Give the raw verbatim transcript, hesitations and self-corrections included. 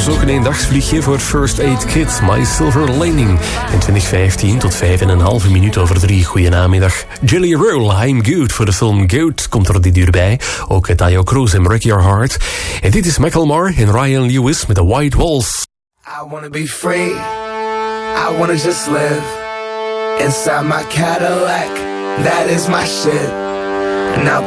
was ook een eendagsvliegje voor First Aid Kit, My Silver Lining. In twintig vijftien tot vijf en een halve minuut over drie. Goedenamiddag. Jelly Roll, I'm Good voor de film Goat komt er dit uur bij. Ook Tayo Cruz en Break Your Heart. En dit is Macklemore en Ryan Lewis met The White Walls. I wanna be free. I wanna just live inside my Cadillac. That is my shit. Now